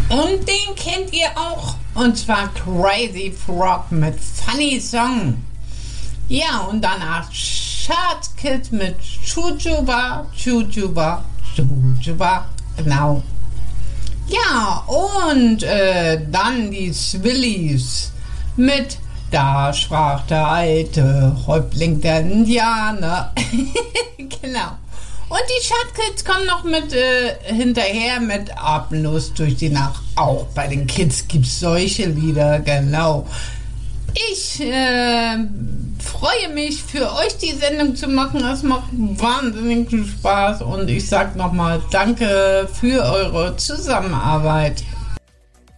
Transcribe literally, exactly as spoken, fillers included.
Und den kennt ihr auch. Und zwar Crazy Frog mit Funny Song. Ja, und danach Schatzkids mit Chuchuba, Chuchuba, Chuchuba. Genau. Ja, und äh, dann die Swillies mit Da sprach der alte Häuptling der Indianer. Genau. Und die Schatzkids kommen noch mit äh, hinterher mit Atemlos durch die Nacht. Auch bei den Kids gibt es solche Lieder, genau. Ich äh, freue mich, für euch die Sendung zu machen. Das macht wahnsinnig viel Spaß. Und ich sage nochmal Danke für eure Zusammenarbeit.